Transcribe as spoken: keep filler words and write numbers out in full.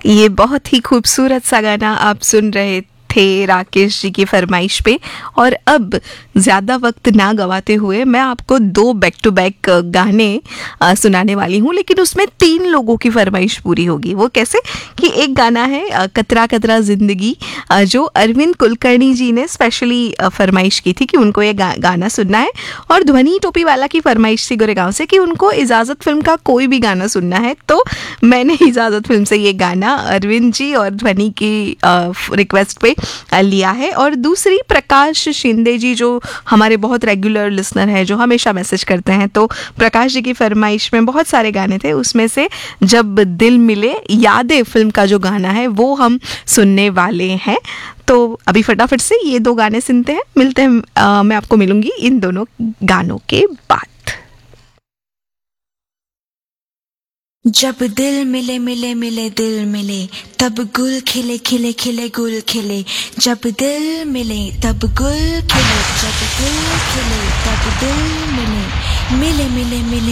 ये बहुत ही खूबसूरत सा गाना आप सुन रहे थे राकेश जी की फरमाइश पे। और अब ज़्यादा वक्त ना गवाते हुए मैं आपको दो बैक टू बैक गाने आ, सुनाने वाली हूँ, लेकिन उसमें तीन लोगों की फरमाइश पूरी होगी। वो कैसे कि एक गाना है आ, कतरा कतरा ज़िंदगी, आ, जो अरविंद कुलकर्णी जी ने स्पेशली फरमाइश की थी कि उनको ये गा, गाना सुनना है। और ध्वनि टोपी वाला की फरमाइश थी गोरेगांव से कि उनको इजाज़त फिल्म का कोई भी गाना सुनना है। तो मैंने इजाज़त फिल्म से ये गाना अरविंद जी और ध्वनि की रिक्वेस्ट पे लिया है। और दूसरी प्रकाश शिंदे जी जो हमारे बहुत रेगुलर लिसनर हैं, जो हमेशा मैसेज करते हैं, तो प्रकाश जी की फरमाइश में बहुत सारे गाने थे, उसमें से जब दिल मिले यादें फिल्म का जो गाना है वो हम सुनने वाले हैं। तो अभी फटाफट से ये दो गाने सुनते हैं, मिलते हैं आ, मैं आपको मिलूंगी इन दोनों गानों के बाद। जब दिल मिले मिले मिले दिल मिले तब गुल खिले खिले खिले गुल खिले, जब दिल मिले तब गुल खिले, जब गुल खिले तब दिल मिले, मिले मिले मिले